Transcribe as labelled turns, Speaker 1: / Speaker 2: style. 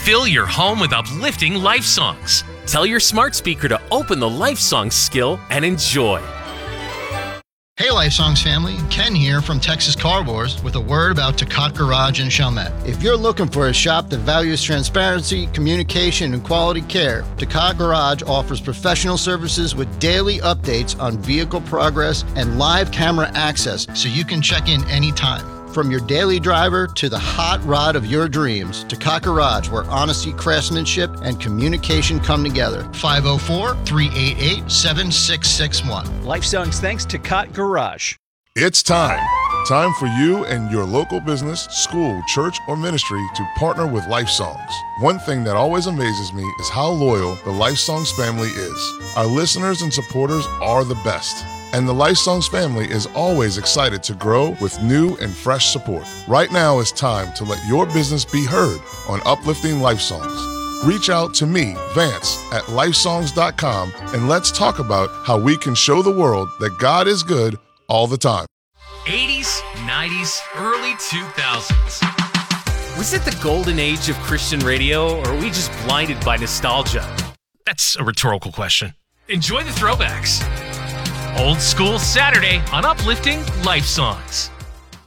Speaker 1: Fill your home with uplifting life songs. Tell your smart speaker to open the Life Songs skill and enjoy.
Speaker 2: Hey Life Songs family, Ken here from Texas Car Wars with a word about Takat Garage in Chalmette. If you're looking for a shop that values transparency, communication, and quality care, Takat Garage offers professional services with daily updates on vehicle progress and live camera access so you can check in anytime. From your daily driver to the hot rod of your dreams, Takat Garage, where honesty, craftsmanship, and communication come together. 504-388-7661.
Speaker 3: Life Songs thanks to Takat Garage.
Speaker 4: It's time. Time for you and your local business, school, church, or ministry to partner with Life Songs. One thing that always amazes me is how loyal the Life Songs family is. Our listeners and supporters are the best. And the Life Songs family is always excited to grow with new and fresh support. Right now is time to let your business be heard on Uplifting Life Songs. Reach out to me, Vance, at lifesongs.com, and let's talk about how we can show the world that God is good all the time.
Speaker 1: 80s, 90s, early 2000s. Was it the golden age of Christian radio, or are we just blinded by nostalgia? That's a rhetorical question. Enjoy the throwbacks. Old School Saturday on Uplifting Life Songs.